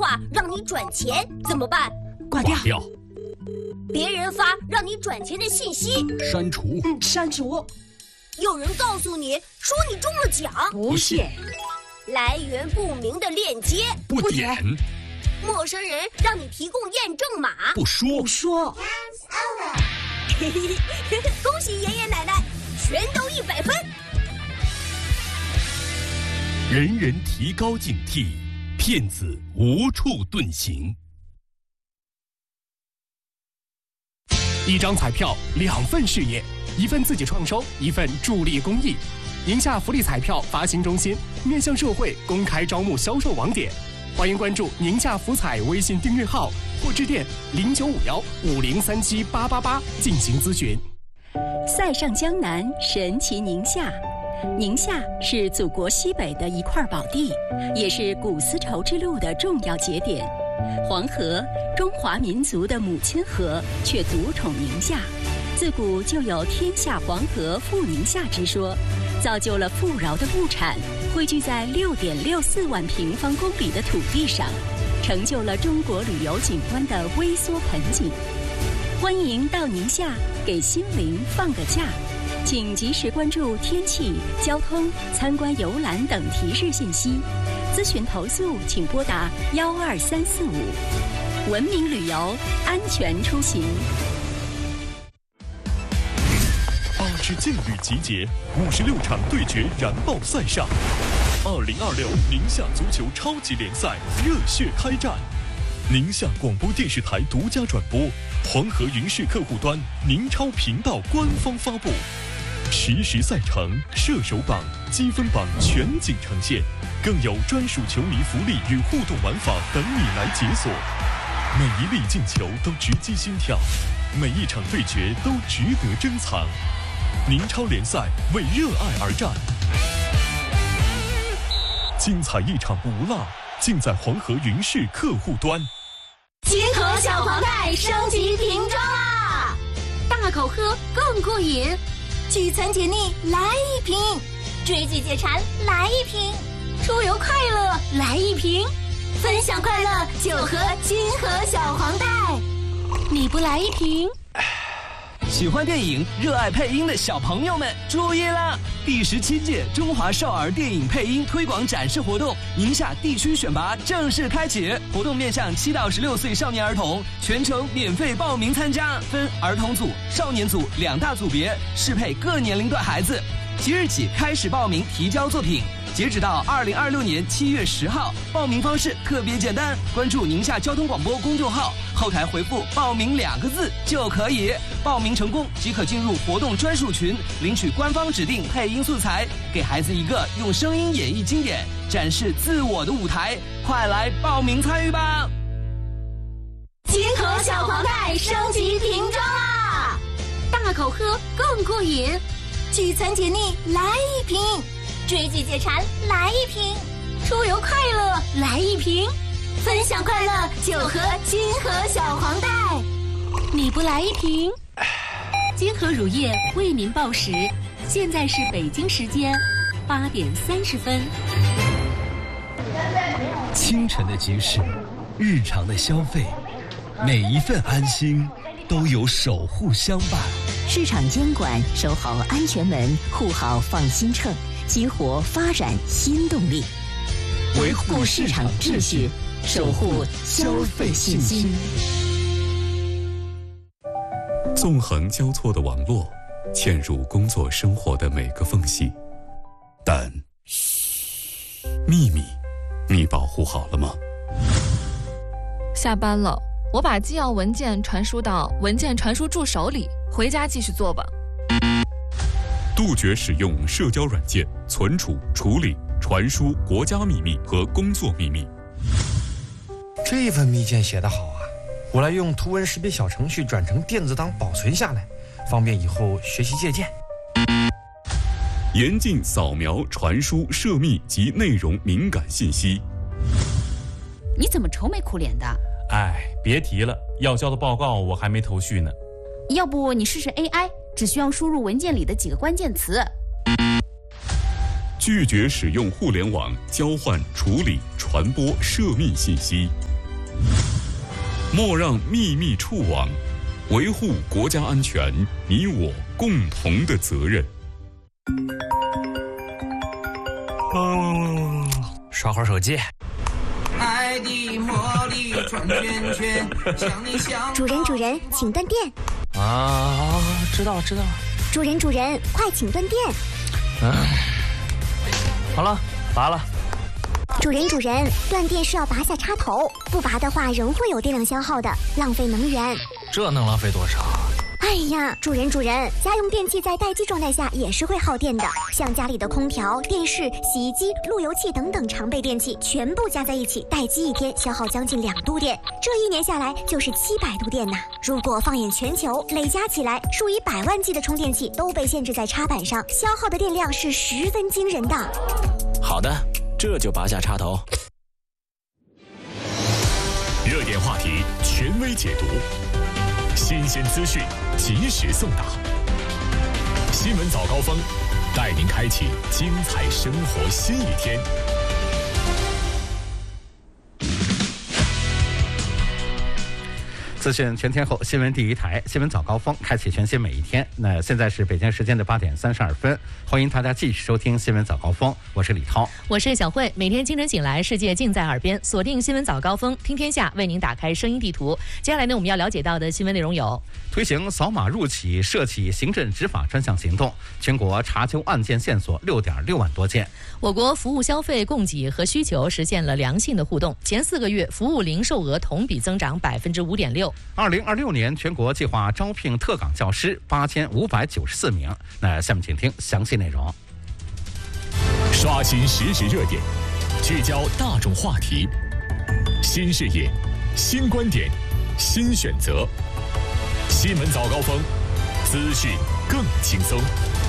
话让你转钱，怎么办？ 挂掉。 别人发让你转钱的信息， 删除。 删除。 有人告诉你说你中了奖， 不信。 来源不明的链接， 不点。 陌生人让你提供验证码， 不说。 恭喜爷爷奶奶，全都100分。 人人提高警惕，骗子无处遁形。1张彩票，2份事业，1份自己创收，1份助力公益。宁夏福利彩票发行中心面向社会公开招募销售网点，欢迎关注宁夏福彩微信订阅号或致电0951503788进行咨询。 塞上江南，神奇宁夏。宁夏是祖国西北的一块宝地，也是古丝绸之路的重要节点。黄河，中华民族的母亲河，却独宠宁夏。自古就有天下黄河富宁夏之说，造就了富饶的物产汇聚在6.64万平方公里的土地上，成就了中国旅游景观的微缩盆景。欢迎到宁夏给心灵放个假，请及时关注天气、交通、参观游览等提示信息。咨询投诉请拨打12345。文明旅游，安全出行。 8支劲旅集结，56场对决燃爆赛上，2026宁夏足球超级联赛热血开战。宁夏广播电视台独家转播，黄河云视客户端宁超频道官方发布，实时赛程、射手榜、积分榜全景呈现，更有专属球迷福利与互动玩法等你来解锁。每一粒进球都直击心跳，每一场对决都值得珍藏。宁超联赛为热爱而战，精彩一场不落，尽在黄河云视客户端。 金河小黄袋升级瓶装啦！大口喝更过瘾，聚餐解腻来一瓶，追剧解馋来一瓶，出游快乐来一瓶，分享快乐就喝金河小黄袋。你不来一瓶？ 喜欢电影、热爱配音的小朋友们注意了！第17届中华少儿电影配音推广展示活动宁夏地区选拔正式开启，活动面向7到16岁少年儿童，全程免费报名参加，分儿童组、少年组2大组别，适配各年龄段孩子。即日起开始报名提交作品，截止到2026年7月10号。报名方式特别简单，关注宁夏交通广播公众号，后台回复报名2个字就可以。报名成功即可进入活动专属群，领取官方指定配音素材，给孩子一个用声音演绎经典、展示自我的舞台。快来报名参与吧！ 金河小黄袋升级瓶装啦！大口喝更过瘾，聚餐解腻来一瓶，追剧解馋来一瓶，出游快乐来一瓶，分享快乐就喝金河小黄袋。你不来一瓶？金河乳业为您报时，现在是北京时间8点30分。 清晨的集市，日常的消费，每一份安心都有守护相伴。 市场监管，守好安全门，护好放心秤，激活发展新动力，维护市场秩序，守护消费信心。 纵横交错的网络，嵌入工作生活的每个缝隙，但秘密，你保护好了吗？ 下班了，我把纪要文件传输到文件传输助手里，回家继续做吧。 杜绝使用社交软件存储、处理、传输国家秘密和工作秘密。 这份密件写得好啊，我来用图文识别小程序转成电子档保存下来，方便以后学习借鉴。 严禁扫描、传输涉密及内容敏感信息。 你怎么愁眉苦脸的？ 哎，别提了，要交的报告我还没头绪呢。 要不你试试 AI， 只需要输入文件里的几个关键词。 拒绝使用互联网交换、处理、传播涉密信息。 莫让秘密触网，维护国家安全，你我共同的责任。 刷会儿手机。 爱的魔力转圈圈，像你像主人，请断电。 啊，知道了。 主人，快请断电。 好了，拔了。 主人，断电是要拔下插头，不拔的话仍会有电量消耗的，浪费能源。 这能浪费多少？ 哎呀，主人，家用电器在待机状态下也是会耗电的，像家里的空调、电视、洗衣机、路由器等等常备电器，全部加在一起，待机1天消耗将近2度电，这1年下来就是700度电呐。如果放眼全球，累加起来，数以百万计的充电器都被限制在插板上，消耗的电量是十分惊人的。 好的，这就拔下插头。 热点话题权威解读，新鲜资讯及时送达。新闻早高峰，带您开启精彩生活新一天。 资讯全天候，新闻第一台，新闻早高峰，开启全新每一天。那现在是北京时间的8点32分，欢迎大家继续收听新闻早高峰，我是李涛， 我是小慧。每天清晨醒来，世界尽在耳边，锁定新闻早高峰，听天下，为您打开声音地图。接下来呢，我们要了解到的新闻内容有： 推行扫码入企涉企行政执法专项行动，全国查究案件线索6.6万多件。 我国服务消费供给和需求实现了良性的互动，前4个月服务零售额同比增长5.6%。 2026年全国计划招聘特岗教师8594名。那下面请听详细内容。 刷新实时热点，聚焦大众话题，新视野、新观点、新选择。新闻早高峰，资讯更轻松。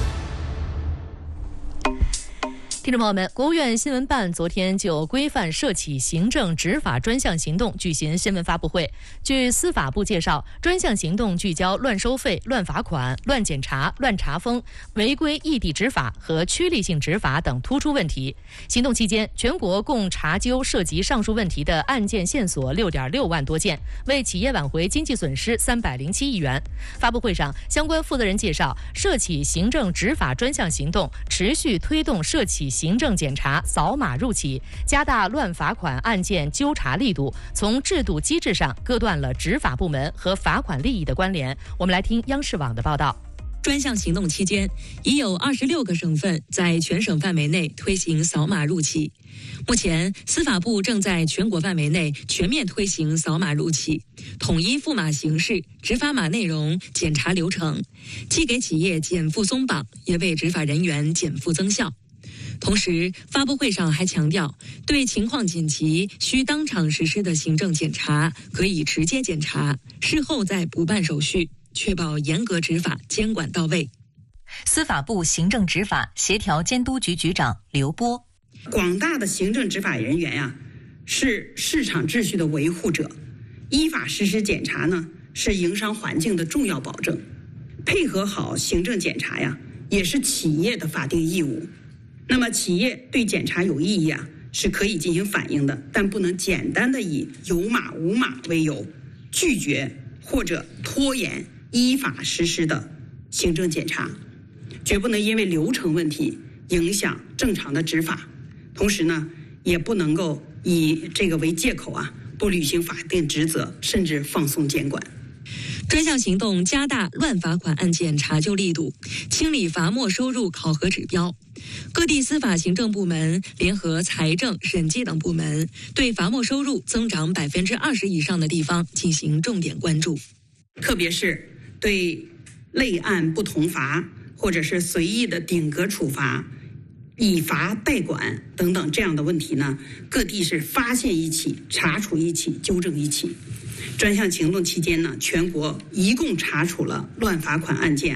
听众朋友们，国务院新闻办昨天就规范涉企行政执法专项行动举行新闻发布会。据司法部介绍，专项行动聚焦乱收费、乱罚款、乱检查、乱查封、违规异地执法和趋利性执法等突出问题。行动期间，全国共查究涉及上述问题的案件线索6.6万多件，为企业挽回经济损失307亿元。发布会上，相关负责人介绍，涉企行政执法专项行动持续推动涉企行政检查扫码入企，加大乱罚款案件纠查力度，从制度机制上割断了执法部门和罚款利益的关联。我们来听央视网的报道。 专项行动期间，已有26个省份在全省范围内推行扫码入企。目前，司法部正在全国范围内全面推行扫码入企，统一付码形式、执法码内容、检查流程，既给企业减负松绑，也为执法人员减负增效。同时，发布会上还强调，对情况紧急需当场实施的行政检查，可以直接检查，事后再补办手续，确保严格执法，监管到位。 司法部行政执法协调监督局局长刘波： 广大的行政执法人员呀，是市场秩序的维护者，依法实施检查呢，是营商环境的重要保证。配合好行政检查呀，也是企业的法定义务。那么企业对检查有异议啊，是可以进行反映的，但不能简单的以有码无码为由拒绝或者拖延依法实施的行政检查，绝不能因为流程问题影响正常的执法。同时呢，也不能够以这个为借口啊，不履行法定职责，甚至放松监管。 专项行动加大乱罚款案件查究力度，清理罚没收入考核指标。各地司法行政部门联合财政、审计等部门，对罚没收入增长20%以上的地方进行重点关注。 特别是对类案不同罚，或者是随意的顶格处罚、以罚代管等等这样的问题呢，各地是发现一起、查处一起、纠正一起。专项行动期间呢，全国一共查处了乱罚款案件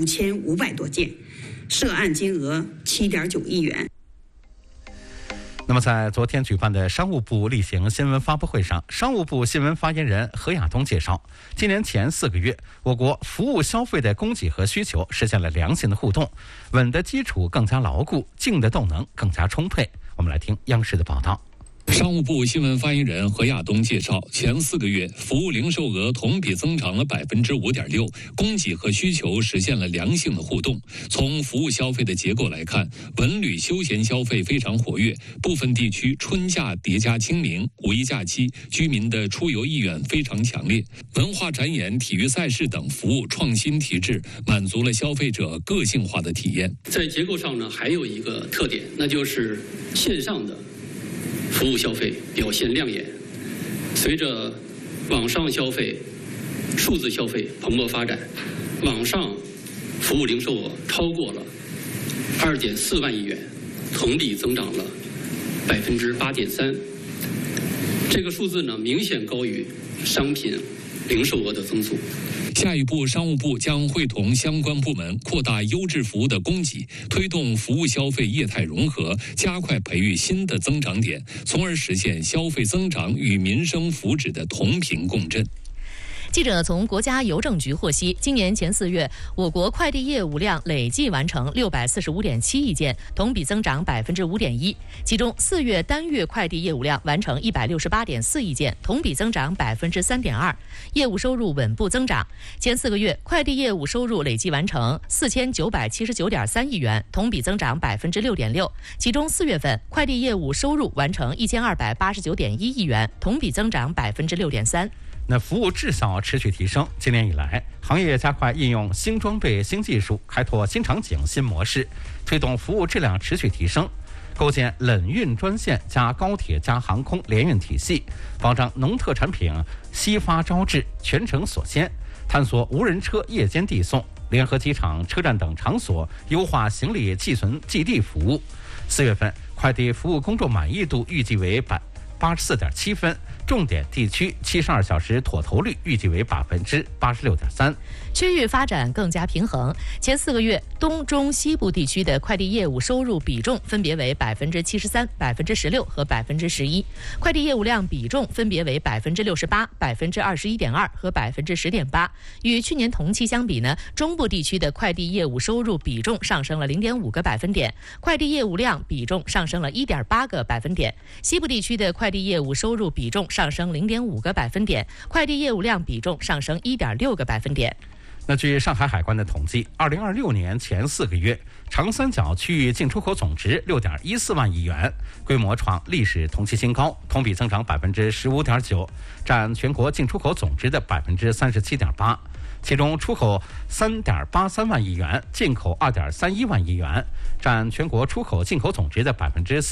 5500多件，涉案金额7.9亿元。 那么在昨天举办的商务部例行新闻发布会上，商务部新闻发言人何亚东介绍，今年前4个月，我国服务消费的供给和需求实现了良性的互动，稳的基础更加牢固，静的动能更加充沛。我们来听央视的报道。 商务部新闻发言人何亚东介绍，前4个月服务零售额同比增长了5.6%，供给和需求实现了良性的互动。从服务消费的结构来看，文旅休闲消费非常活跃，部分地区春假叠加清明、五一假期，居民的出游意愿非常强烈。文化展演、体育赛事等服务创新提质，满足了消费者个性化的体验。 在结构上呢，还有一个特点，那就是线上的服务消费表现亮眼。随着网上消费、数字消费蓬勃发展，网上服务零售额超过了2.4万亿元，同比增长了8.3%。这个数字呢，明显高于商品零售额的增速。 下一步，商务部将会同相关部门扩大优质服务的供给，推动服务消费业态融合，加快培育新的增长点，从而实现消费增长与民生福祉的同频共振。 记者从国家邮政局获悉，今年前4月，我国快递业务量累计完成645.7亿件，同比增长5.1%。其中4月单月快递业务量完成168.4亿件，同比增长3.2%，业务收入稳步增长。前4个月，快递业务收入累计完成4979.3亿元，同比增长6.6%。其中4月份，快递业务收入完成1289.1亿元，同比增长6.3%。 那服务质效持续提升。今年以来，行业加快应用新装备、新技术，开拓新场景、新模式，推动服务质量持续提升，构建冷运专线加高铁加航空联运体系，保障农特产品批发招致全程锁鲜，探索无人车夜间递送，联合机场、车站等场所优化行李寄存寄递服务。4月份，快递服务公众满意度预计为84.7分，重点地区72小时妥投率预计为86.3%。 区域发展更加平衡。前4个月，东中西部地区的快递业务收入比重分别为73%、16%和11%，快递业务量比重分别为68%、21.2%和10.8%。与去年同期相比呢，中部地区的快递业务收入比重上升了0.5个百分点，快递业务量比重上升了1.8个百分点。西部地区的快递业务收入比重上升0.5个百分点，快递业务量比重上升1.6个百分点。 那据上海海关的统计，2026年前4个月，长三角区域进出口总值6.14万亿元，规模创历史同期新高，同比增长15.9%，占全国进出口总值的37.8%。其中出口3.83万亿元，进口2.31万亿元，占全国出口进口总值的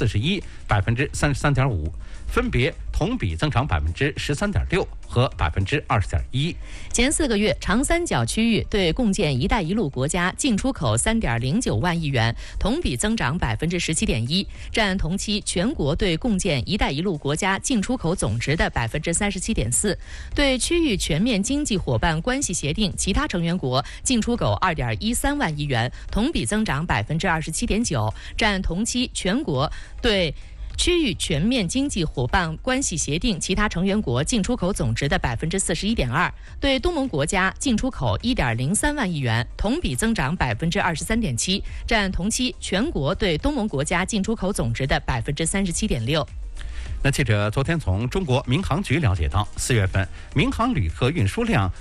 41%、33.5%，分别同比增长13.6%和20.1%。 前4个月，长三角区域对共建“一带一路”国家进出口3.09万亿元，同比增长17.1%，占同期全国对共建“一带一路”国家进出口总值的37.4%。对区域全面经济伙伴关系协定其他成员国进出口2.13万亿元，同比增长27.9%，占同期全国对区域全面经济伙伴关系协定其他成员国进出口总值的41.2%，对东盟国家进出口1.03万亿元，同比增长23.7%，占同期全国对东盟国家进出口总值的37.6%。 那记者昨天从中国民航局了解到，4月份民航旅客运输量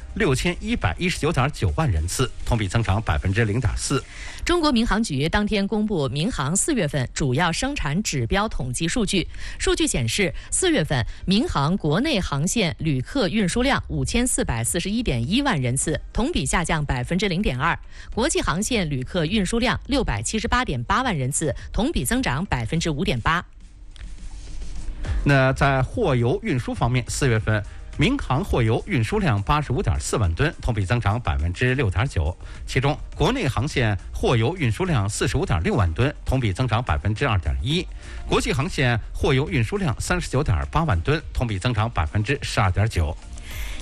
6119.9万人次，同比增长0.4%。 中国民航局当天公布民航4月份主要生产指标统计数据。数据显示，4月份民航国内航线旅客运输量5441.1万人次，同比下降0.2%；国际航线旅客运输量678.8万人次，同比增长5.8%。 那在货邮运输方面，4月份民航货邮运输量85.4万吨，同比增长6.9%。其中，国内航线货邮运输量45.6万吨，同比增长2.1%；国际航线货邮运输量39.8万吨，同比增长12.9%。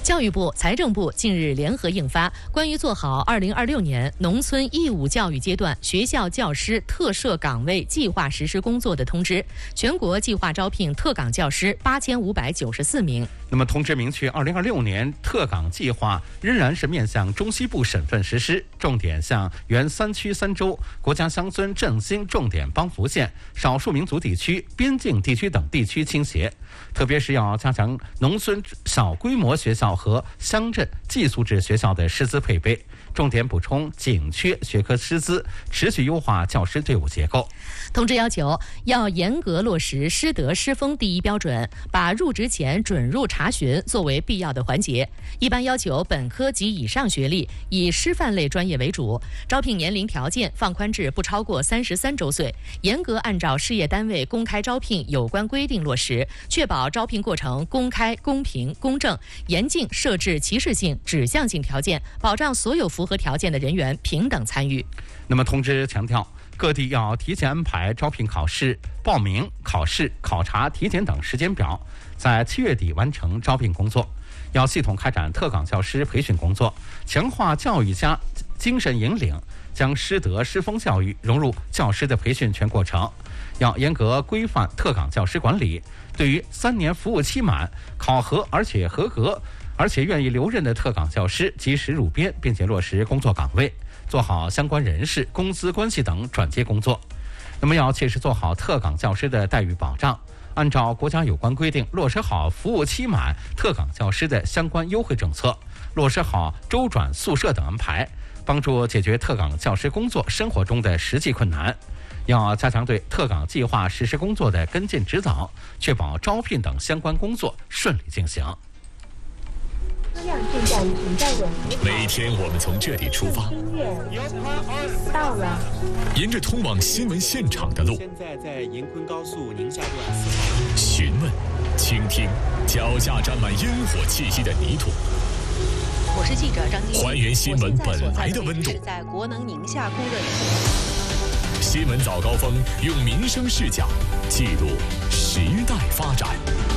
教育部、财政部近日联合印发《关于做好2026年农村义务教育阶段学校教师特设岗位计划实施工作的通知》，全国计划招聘特岗教师8594名。 那么通知明确，2026年特岗计划仍然是面向中西部省份实施，重点向原3区3州、国家乡村振兴重点帮扶县、少数民族地区、边境地区等地区倾斜，特别是要加强农村小规模学校和乡镇寄宿制学校的师资配备，重点补充紧缺学科师资，持续优化教师队伍结构。 通知要求，要严格落实师德师风第一标准，把入职前准入查询作为必要的环节。一般要求本科及以上学历，以师范类专业为主。招聘年龄条件放宽至不超过33周岁，严格按照事业单位公开招聘有关规定落实，确保招聘过程公开、公平、公正，严禁设置歧视性、指向性条件，保障所有符合条件的人员平等参与。 那么通知强调，各地要提前安排招聘考试、报名、考试、考察、体检等时间表，在7月底完成招聘工作。要系统开展特岗教师培训工作，强化教育家精神引领，将师德师风教育融入教师的培训全过程。要严格规范特岗教师管理，对于3年服务期满、考核而且合格而且愿意留任的特岗教师及时入编，并且落实工作岗位，做好相关人事、工资关系等转接工作。那么要切实做好特岗教师的待遇保障，按照国家有关规定落实好服务期满特岗教师的相关优惠政策，落实好周转宿舍等安排，帮助解决特岗教师工作生活中的实际困难。要加强对特岗计划实施工作的跟进指导，确保招聘等相关工作顺利进行。 每天我们从这里出发， 到了， 沿着通往新闻现场的路， 现在在银昆高速宁夏段询问、倾听脚下沾满烟火气息的泥土。 我是记者张晶， 还原新闻本来的温度。 是在国能宁夏供热区。 新闻早高峰用民生视角记录时代发展。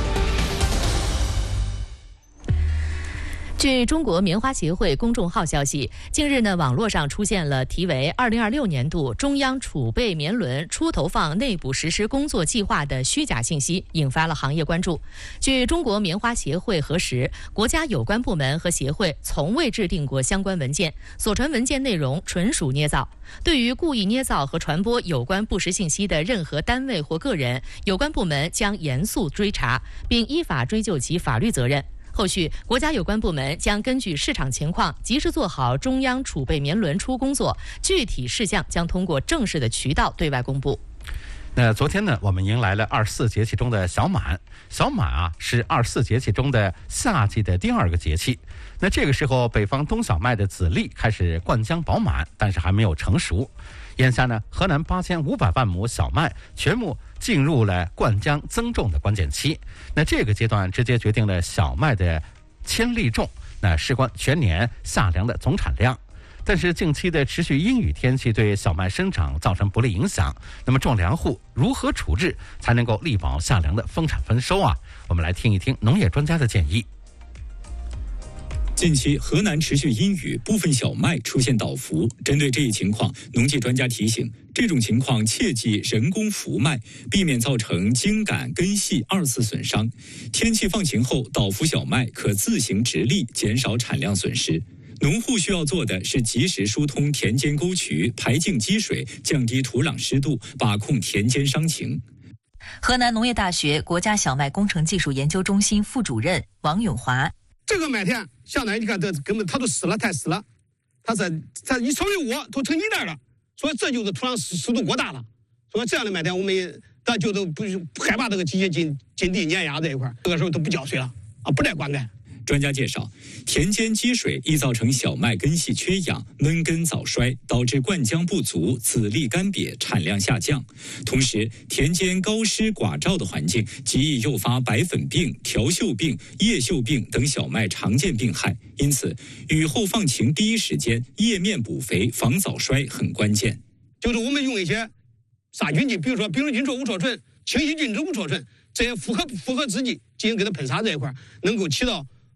据中国棉花协会公众号消息，近日呢，网络上出现了题为2026年度中央储备棉轮初投放内部实施工作计划的虚假信息，引发了行业关注。据中国棉花协会核实，国家有关部门和协会从未制定过相关文件，所传文件内容纯属捏造。对于故意捏造和传播有关不实信息的任何单位或个人，有关部门将严肃追查，并依法追究其法律责任。后续，国家有关部门将根据市场情况，及时做好中央储备棉轮出工作，具体事项将通过正式的渠道对外公布。 那昨天呢，我们迎来了24节气中的小满。小满啊，是24节气中的夏季的第2个节气。那这个时候，北方冬小麦的籽粒开始灌浆饱满，但是还没有成熟。眼下呢，河南8500万亩小麦全部进入了灌浆增重的关键期。那这个阶段直接决定了小麦的千粒重，那事关全年夏粮的总产量。但是近期的持续阴雨天气对小麦生长造成不利影响，那么种粮户如何处置才能够力保夏粮的丰产丰收啊？我们来听一听农业专家的建议。 近期河南持续阴雨，部分小麦出现倒伏。针对这一情况，农技专家提醒，这种情况切忌人工伏麦，避免造成茎秆根系2次损伤。天气放晴后倒伏小麦可自行直立，减少产量损失。农户需要做的是及时疏通田间沟渠，排净积水，降低土壤湿度，把控田间伤情。 河南农业大学国家小麦工程技术研究中心副主任王永华， 这个麦田相当于你看，这根本它都湿了，太湿了，它一稍微窝都成泥袋了，所以这就是土壤湿度过大了。所以这样的麦田我们也咱就都不害怕这个机械进地碾压这一块，这个时候都不浇水了啊，不再灌溉。 专家介绍，田间积水易造成小麦根系缺氧、闷根早衰，导致灌浆不足、籽粒干瘪、产量下降。同时，田间高湿寡照的环境极易诱发白粉病、条锈病、叶锈病等小麦常见病害。因此，雨后放晴第一时间叶面补肥、防早衰很关键。 就是我们用一些杀菌剂，比如说丙醇无羧醇、清洗菌酯无羧醇这些复合制剂进行给它喷洒这一块，能够起到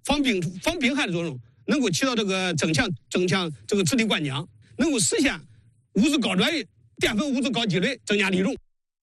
防病害的作用，能够起到这个增强这个质地灌浆，能够实现物质高转运、淀粉物质高积累，增加利润。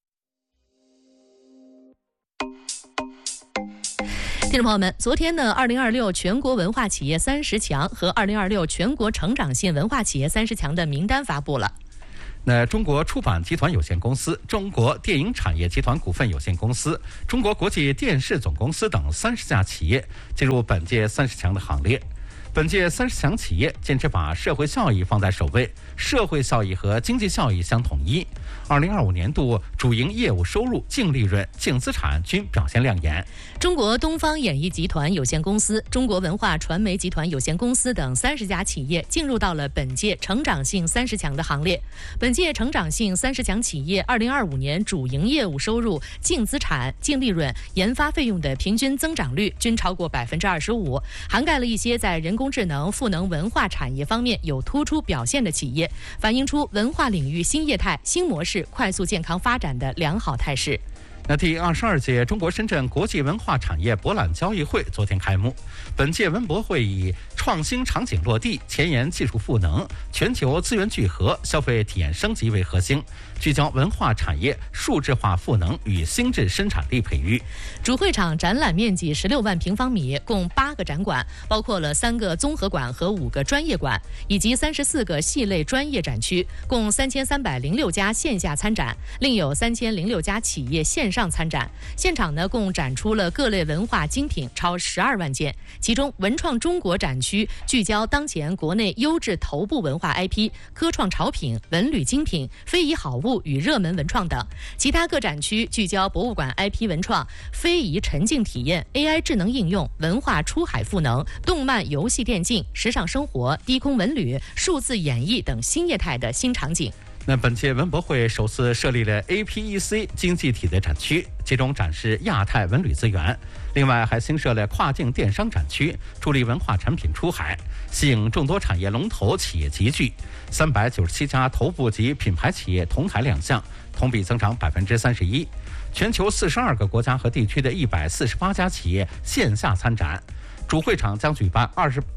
听众朋友们，昨天呢，2026全国文化企业30强和2026全国成长性文化企业30强的名单发布了。 那中国出版集团有限公司、中国电影产业集团股份有限公司、中国国际电视总公司等30家企业进入本届30强的行列。本届30强企业坚持把社会效益放在首位，社会效益和经济效益相统一。2025年度主营业务收入、净利润、净资产均表现亮眼。 中国东方演艺集团有限公司、中国文化传媒集团有限公司等30家企业进入到了本届成长性30强的行列。本届成长性30强企业2025年主营业务收入、净资产、净利润、研发费用的平均增长率均超过25%，涵盖了一些在人工智能、赋能文化产业方面有突出表现的企业，反映出文化领域新业态、新模式快速健康发展的良好态势。 那第22届中国深圳国际文化产业博览交易会昨天开幕。本届文博会以创新场景落地、前沿技术赋能、全球资源聚合、消费体验升级为核心，聚焦文化产业数字化赋能与新质生产力培育。 主会场展览面积16万平方米，共8个展馆，包括了3个综合馆和5个专业馆，以及34个系类专业展区，共3306家线下参展，另有3006家企业线上参展。现场呢，共展出了各类文化精品超12万件，其中文创中国展区聚焦当前国内优质头部文化 IP、科创潮品、文旅精品、非遗好物与热门文创等；其他各展区聚焦博物馆 IP 文创、非遗沉浸体验、AI 智能应用、文化出海赋能、动漫游戏电竞、时尚生活、低空文旅、数字演绎等新业态的新场景。 那本届文博会首次设立了 APEC 经济体的展区，集中展示亚太文旅资源。另外还新设了跨境电商展区，助力文化产品出海，吸引众多产业龙头企业集聚。397家头部级品牌企业同台亮相，同比增长31%。全球42个国家和地区的148家企业线下参展。主会场将举办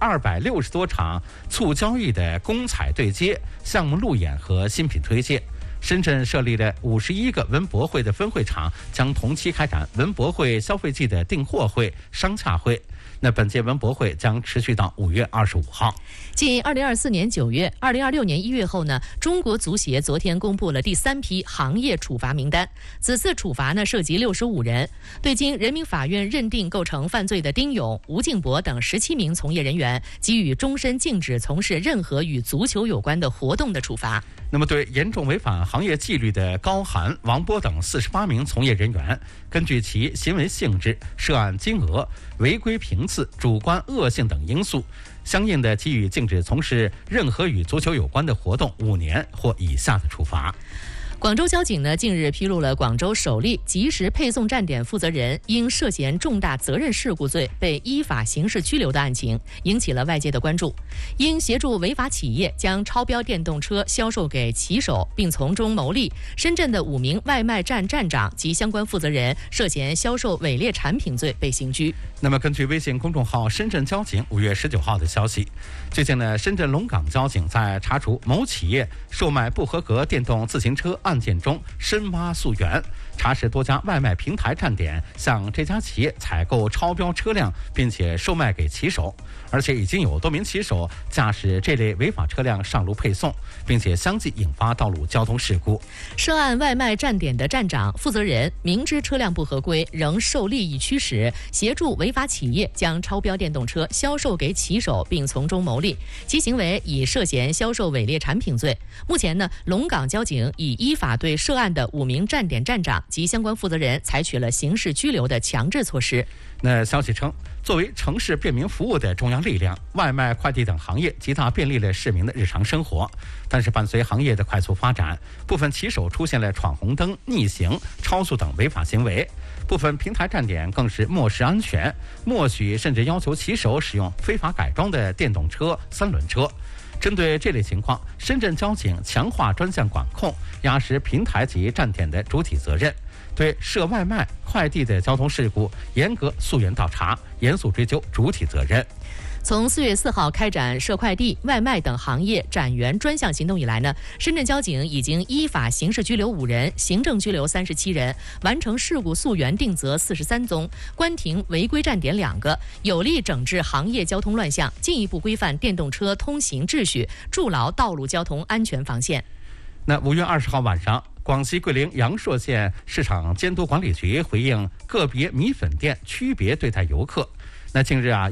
260多场促交易的公采对接、项目路演和新品推介。深圳设立了51个文博会的分会场，将同期开展文博会消费季的订货会、商洽会。那本届文博会将持续到5月25号。 继2024年9月、2026年1月后呢，中国足协昨天公布了第3批行业处罚名单。此次处罚呢，涉及65人，对经人民法院认定构成犯罪的丁勇、吴敬博等17名从业人员，给予终身禁止从事任何与足球有关的活动的处罚。 那么，对严重违反行业纪律的高涵、王波等48名从业人员，根据其行为性质、涉案金额、违规频次、主观恶性等因素，相应的给予禁止从事任何与足球有关的活动5年或以下的处罚。 广州交警呢，近日披露了广州首例即时配送站点负责人因涉嫌重大责任事故罪被依法刑事拘留的案情，引起了外界的关注。因协助违法企业将超标电动车销售给骑手并从中牟利，深圳的5名外卖站站长及相关负责人涉嫌销售伪劣产品罪被刑拘。 那么，根据微信公众号深圳交警5月19号的消息，最近呢，深圳龙岗交警在查处某企业售卖不合格电动自行车案件中深挖溯源，查实多家外卖平台站点向这家企业采购超标车辆，并且售卖给骑手，而且已经有多名骑手驾驶这类违法车辆上路配送，并且相继引发道路交通事故。 涉案外卖站点的站长、负责人明知车辆不合规，仍受利益驱使，协助违法企业将超标电动车销售给骑手并从中牟利，其行为已涉嫌销售伪劣产品罪。目前呢，龙岗交警已依法对涉案的5名站点站长及相关负责人采取了刑事拘留的强制措施。 那消息称，作为城市便民服务的中央力量，外卖、快递等行业极大便利了市民的日常生活。但是，伴随行业的快速发展，部分骑手出现了闯红灯、逆行、超速等违法行为。部分平台站点更是漠视安全，默许甚至要求骑手使用非法改装的电动车、3轮车。针对这类情况，深圳交警强化专项管控，压实平台及站点的主体责任， 对涉外卖、快递的交通事故严格溯源调查，严肃追究主体责任。 从4月4号开展涉快递、外卖等行业展员专项行动以来呢，深圳交警已经依法刑事拘留5人，行政拘留37人，完成事故溯源定责43宗，关停违规站点2个，有力整治行业交通乱象，进一步规范电动车通行秩序，筑牢道路交通安全防线。 那5月20号晚上，广西桂林阳朔县市场监督管理局回应个别米粉店区别对待游客。那近日啊。